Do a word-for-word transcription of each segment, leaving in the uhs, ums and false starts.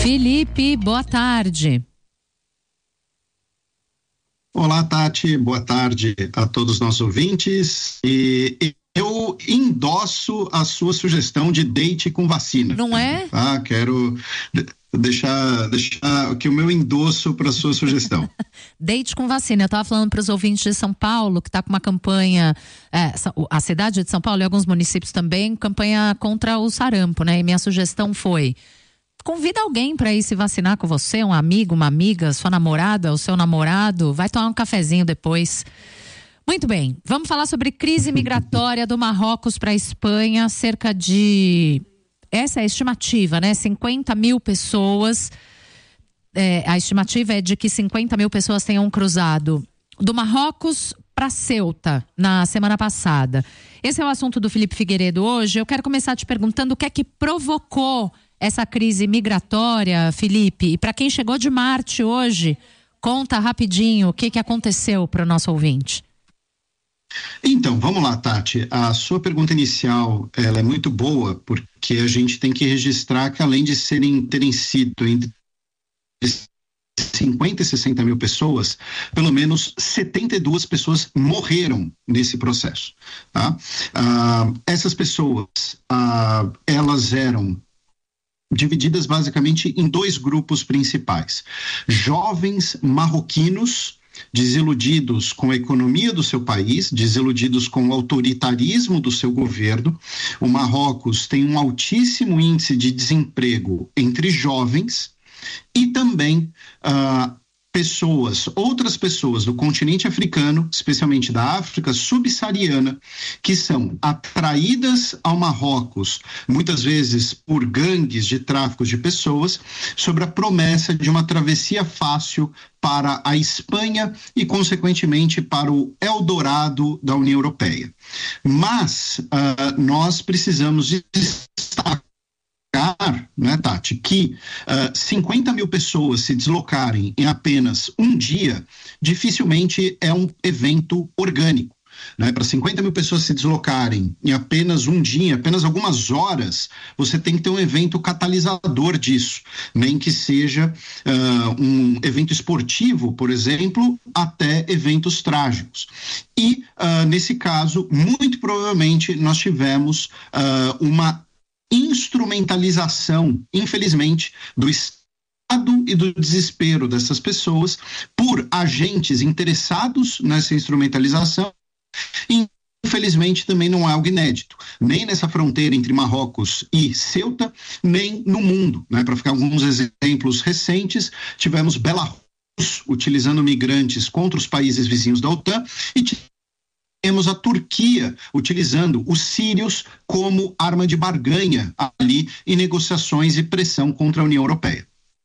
Felipe, boa tarde. Olá, Tati, boa tarde a todos os nossos ouvintes. E eu endosso a sua sugestão de date com vacina. Não é? Ah, quero deixar, deixar aqui o meu endosso para a sua sugestão. Date com vacina. Eu estava falando para os ouvintes de São Paulo, que está com uma campanha, é, a cidade de São Paulo e alguns municípios também, campanha contra o sarampo, né? E minha sugestão foi: convida alguém para ir se vacinar com você, um amigo, uma amiga, sua namorada, o seu namorado, vai tomar um cafezinho depois. Muito bem, vamos falar sobre crise migratória do Marrocos para a Espanha. Cerca de, essa é a estimativa, né? cinquenta mil pessoas, é, a estimativa é de que cinquenta mil pessoas tenham cruzado do Marrocos para Ceuta na semana passada. Esse é o assunto do Felipe Figueiredo hoje. Eu quero começar te perguntando o que é que provocou essa crise migratória, Felipe. E para quem chegou de Marte hoje, conta rapidinho o que, que aconteceu para o nosso ouvinte. Então, vamos lá, Tati. A sua pergunta inicial, ela é muito boa, porque a gente tem que registrar que, além de serem, terem sido entre cinquenta e sessenta mil pessoas, pelo menos setenta e duas pessoas morreram nesse processo. Tá? Ah, essas pessoas, ah, elas eram divididas basicamente em dois grupos principais: jovens marroquinos desiludidos com a economia do seu país, desiludidos com o autoritarismo do seu governo. O Marrocos tem um altíssimo índice de desemprego entre jovens e também uh, pessoas, outras pessoas do continente africano, especialmente da África subsaariana, que são atraídas ao Marrocos, muitas vezes por gangues de tráfico de pessoas, sobre a promessa de uma travessia fácil para a Espanha e, consequentemente, para o Eldorado da União Europeia. Mas uh, nós precisamos destacar, né, Tati, que uh, cinquenta mil pessoas se deslocarem em apenas um dia dificilmente é um evento orgânico. Né? Para cinquenta mil pessoas se deslocarem em apenas um dia, apenas algumas horas, você tem que ter um evento catalisador disso, nem que seja uh, um evento esportivo, por exemplo, até eventos trágicos. E, uh, nesse caso, muito provavelmente nós tivemos uh, uma instrumentalização, infelizmente, do Estado e do desespero dessas pessoas por agentes interessados nessa instrumentalização. E, infelizmente, também não é algo inédito, nem nessa fronteira entre Marrocos e Ceuta, nem no mundo. Né? Para ficar alguns exemplos recentes, tivemos Belarus utilizando migrantes contra os países vizinhos da OTAN e temos a Turquia utilizando os sírios como arma de barganha ali em negociações e pressão contra a União Europeia.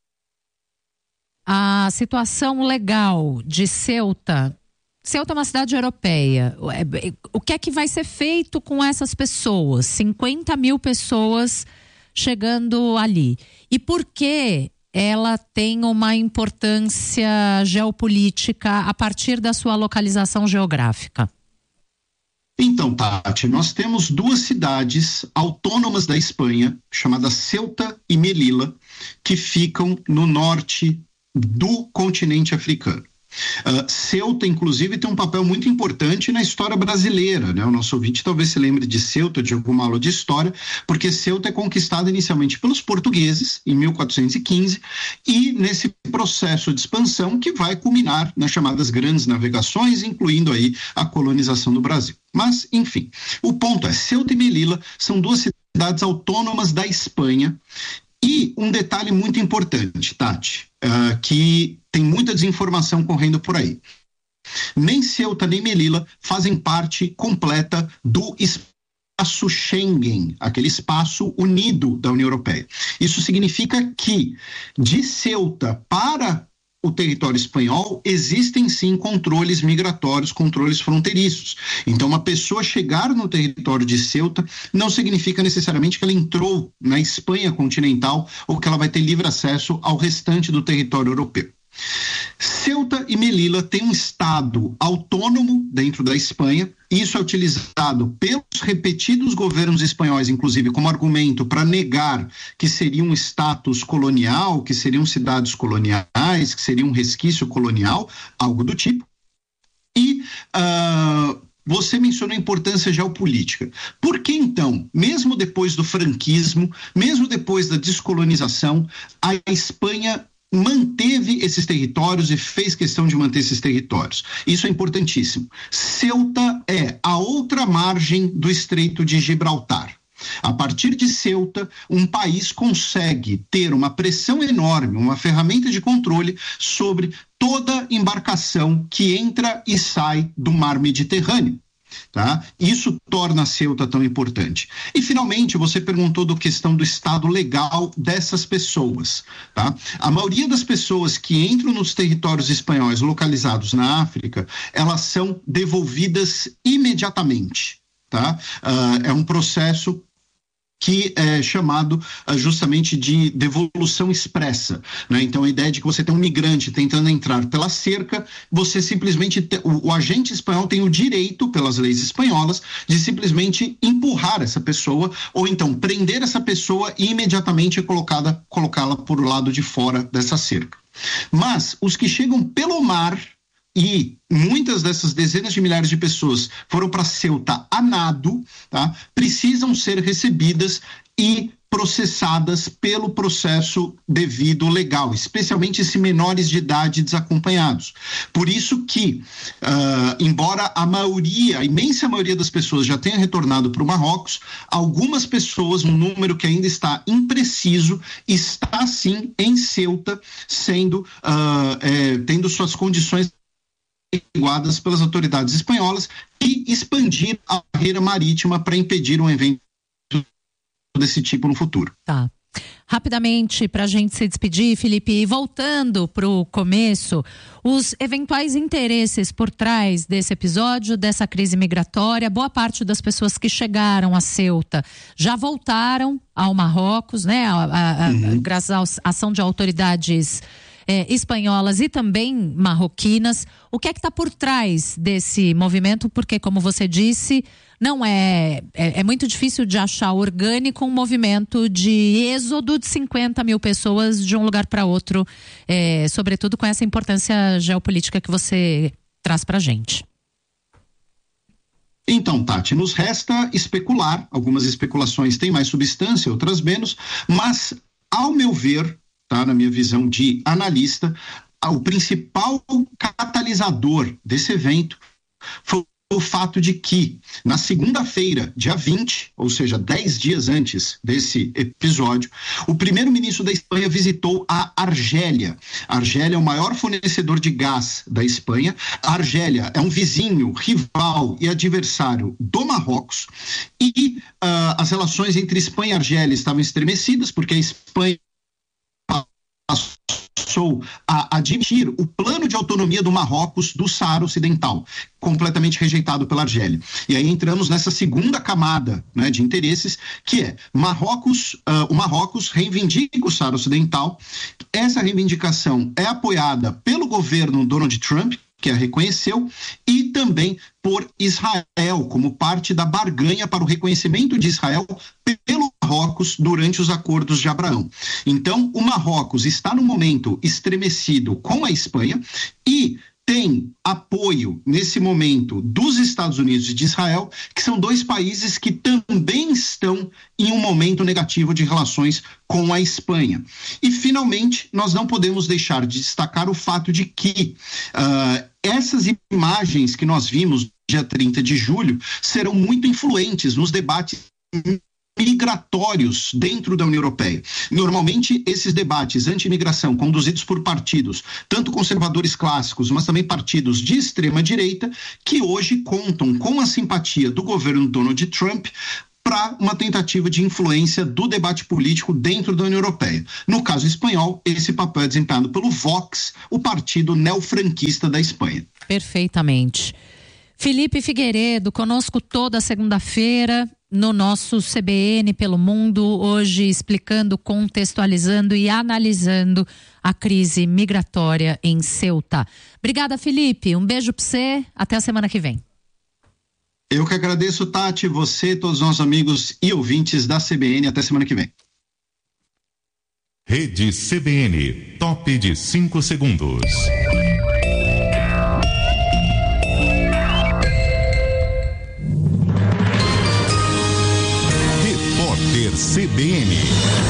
A situação legal de Ceuta, Ceuta é uma cidade europeia. O que é que vai ser feito com essas pessoas? cinquenta mil pessoas chegando ali. E por que ela tem uma importância geopolítica a partir da sua localização geográfica? Então, Tati, nós temos duas cidades autônomas da Espanha, chamadas Ceuta e Melilla, que ficam no norte do continente africano. Uh, Ceuta, inclusive, tem um papel muito importante na história brasileira, né? O nosso ouvinte talvez se lembre de Ceuta, de alguma aula de história, porque Ceuta é conquistada inicialmente pelos portugueses, em mil quatrocentos e quinze, e nesse processo de expansão que vai culminar nas chamadas grandes navegações, incluindo aí a colonização do Brasil. Mas, enfim, o ponto é, Ceuta e Melilla são duas cidades autônomas da Espanha. E um detalhe muito importante, Tati, uh, que tem muita desinformação correndo por aí. Nem Ceuta nem Melilla fazem parte completa do espaço Schengen, aquele espaço unido da União Europeia. Isso significa que de Ceuta para o território espanhol existem sim controles migratórios, controles fronteiriços. Então, uma pessoa chegar no território de Ceuta não significa necessariamente que ela entrou na Espanha continental ou que ela vai ter livre acesso ao restante do território europeu. Ceuta e Melilla têm um estado autônomo dentro da Espanha. Isso é utilizado pelos repetidos governos espanhóis, inclusive, como argumento para negar que seria um status colonial, que seriam cidades coloniais, que seria um resquício colonial, algo do tipo. E uh, você mencionou a importância geopolítica. Por que, então, mesmo depois do franquismo, mesmo depois da descolonização, a Espanha manteve esses territórios e fez questão de manter esses territórios? Isso é importantíssimo. Ceuta é a outra margem do Estreito de Gibraltar. A partir de Ceuta, um país consegue ter uma pressão enorme, uma ferramenta de controle sobre toda embarcação que entra e sai do mar Mediterrâneo. Tá? Isso torna a Ceuta tão importante. E, finalmente, você perguntou da questão do estado legal dessas pessoas. Tá? A maioria das pessoas que entram nos territórios espanhóis localizados na África, elas são devolvidas imediatamente. Tá? Uh, é um processo que é chamado uh, justamente de devolução expressa, né? Então, a ideia de que você tem um migrante tentando entrar pela cerca, você simplesmente, te, o, o agente espanhol tem o direito, pelas leis espanholas, de simplesmente empurrar essa pessoa, ou então prender essa pessoa e imediatamente colocada, colocá-la por lado de fora dessa cerca. Mas os que chegam pelo mar, e muitas dessas dezenas de milhares de pessoas foram para Ceuta a nado, tá? Precisam ser recebidas e processadas pelo processo devido legal, especialmente se menores de idade desacompanhados. Por isso que, uh, embora a maioria, a imensa maioria das pessoas já tenha retornado para o Marrocos, algumas pessoas, um número que ainda está impreciso, está sim em Ceuta, sendo, uh, é, tendo suas condições adequadas pelas autoridades espanholas e expandir a barreira marítima para impedir um evento desse tipo no futuro. Tá. Rapidamente, para a gente se despedir, Felipe, e voltando para o começo, os eventuais interesses por trás desse episódio, dessa crise migratória, boa parte das pessoas que chegaram a Ceuta já voltaram ao Marrocos, né? A, a, a, uhum. Graças à ação de autoridades É, espanholas e também marroquinas. O que é que está por trás desse movimento? Porque, como você disse, não é, é, é muito difícil de achar orgânico um movimento de êxodo de cinquenta mil pessoas de um lugar para outro, é, sobretudo com essa importância geopolítica que você traz para a gente. Então, Tati, nos resta especular. Algumas especulações têm mais substância, outras menos, mas, ao meu ver, tá, na minha visão de analista, o principal catalisador desse evento foi o fato de que, na segunda-feira, dia vinte, ou seja, dez dias antes desse episódio, o primeiro-ministro da Espanha visitou a Argélia. A Argélia é o maior fornecedor de gás da Espanha. A Argélia é um vizinho, rival e adversário do Marrocos. E uh, as relações entre Espanha e Argélia estavam estremecidas, porque a Espanha passou a admitir o plano de autonomia do Marrocos do Saara Ocidental, completamente rejeitado pela Argélia. E aí entramos nessa segunda camada, né, de interesses, que é Marrocos, uh, o Marrocos reivindica o Saara Ocidental. Essa reivindicação é apoiada pelo governo Donald Trump, que a reconheceu, e também por Israel, como parte da barganha para o reconhecimento de Israel pelo Marrocos durante os acordos de Abraão. Então, o Marrocos está no momento estremecido com a Espanha e tem apoio, nesse momento, dos Estados Unidos e de Israel, que são dois países que também estão em um momento negativo de relações com a Espanha. E, finalmente, nós não podemos deixar de destacar o fato de que uh, essas imagens que nós vimos dia trinta de julho serão muito influentes nos debates migratórios dentro da União Europeia. Normalmente, esses debates anti-imigração, conduzidos por partidos, tanto conservadores clássicos, mas também partidos de extrema-direita, que hoje contam com a simpatia do governo Donald Trump para uma tentativa de influência do debate político dentro da União Europeia. No caso espanhol, esse papel é desempenhado pelo Vox, o partido neofranquista da Espanha. Perfeitamente. Felipe Figueiredo, conosco toda segunda-feira. no nosso C B N pelo mundo, hoje explicando, contextualizando e analisando a crise migratória em Ceuta. Obrigada, Felipe. Um beijo para você. Até a semana que vem. Eu que agradeço, Tati, você, todos os nossos amigos e ouvintes da C B N. Até semana que vem. Rede C B N, top de cinco segundos. Repórter C B N.